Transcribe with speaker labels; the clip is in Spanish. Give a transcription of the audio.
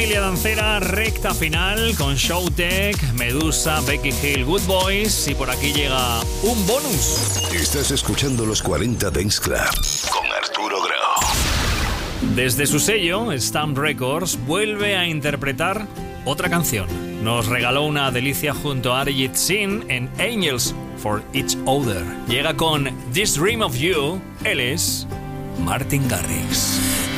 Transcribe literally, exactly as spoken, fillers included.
Speaker 1: familia dancera, recta final con Showtek, Medusa, Becky Hill, Good Boys, y por aquí llega un bonus.
Speaker 2: Estás escuchando los cuarenta Dance Club con Arturo Grau.
Speaker 1: Desde su sello, Stamp Records, vuelve a interpretar otra canción. Nos regaló una delicia junto a Arijit Singh en Angels for Each Other. Llega con This Dream of You. Él es Martin Garrix.